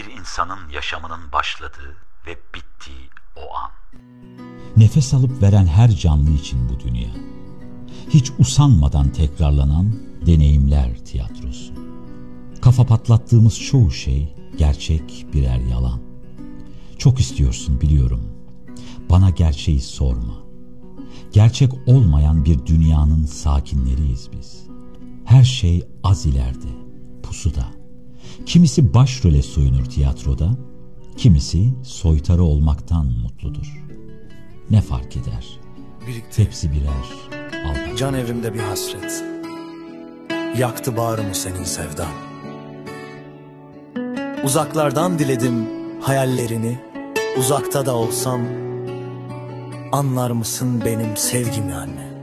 bir insanın yaşamının başladığı ve bittiği o an. Nefes alıp veren her canlı için bu dünya. Hiç usanmadan tekrarlanan deneyimler tiyatrosu. Kafa patlattığımız çoğu şey gerçek birer yalan. Çok istiyorsun biliyorum. Bana gerçeği sorma. Gerçek olmayan bir dünyanın sakinleriyiz biz. Her şey az ileride, pusuda. Kimisi başrole soyunur tiyatroda, kimisi soytarı olmaktan mutludur. Ne fark eder? Hepsi birer aldat. Can evrimde bir hasret. Yaktı bağrımı senin sevdan. Uzaklardan diledim hayallerini. Uzakta da olsam anlar mısın benim sevgimi anne?